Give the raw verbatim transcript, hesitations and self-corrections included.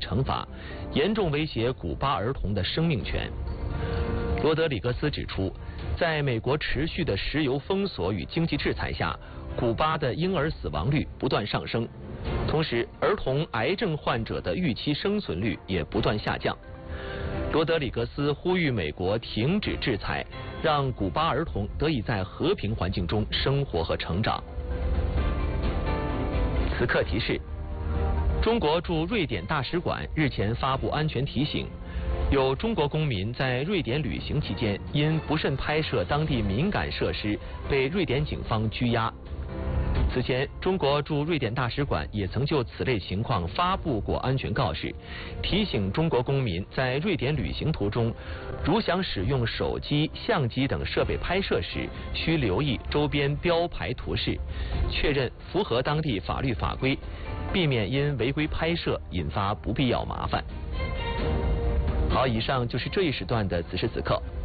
惩罚，严重威胁古巴儿童的生命权。罗德里格斯指出，在美国持续的石油封锁与经济制裁下，古巴的婴儿死亡率不断上升，同时儿童癌症患者的预期生存率也不断下降。罗德里格斯呼吁美国停止制裁，让古巴儿童得以在和平环境中生活和成长。此刻提示：中国驻瑞典大使馆日前发布安全提醒，有中国公民在瑞典旅行期间因不慎拍摄当地敏感设施，被瑞典警方拘押。此前，中国驻瑞典大使馆也曾就此类情况发布过安全告示，提醒中国公民在瑞典旅行途中，如想使用手机、相机等设备拍摄时，需留意周边标牌图示，确认符合当地法律法规，避免因违规拍摄引发不必要麻烦。好，以上就是这一时段的此时此刻。